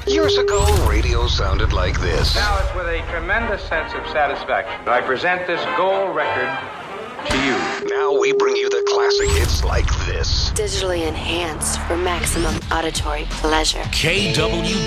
Years ago, radio sounded like this. Now it's with a tremendous sense of satisfaction I present this gold record to you. Now we bring you the classic hits like this. Digitally enhanced for maximum auditory pleasure. KW